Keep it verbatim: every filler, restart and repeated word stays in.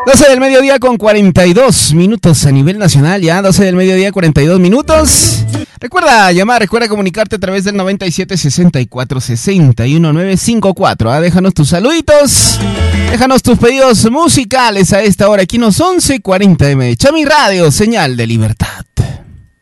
doce del mediodía con cuarenta y dos minutos a nivel nacional, ya doce del mediodía, cuarenta y dos minutos. Recuerda llamar, recuerda comunicarte a través del noventa y siete, sesenta y cuatro, sesenta y uno, nueve cinco cuatro. ¿ah? Déjanos tus saluditos, déjanos tus pedidos musicales a esta hora, aquí en los once cuarenta eme de Chami Radio, señal de libertad.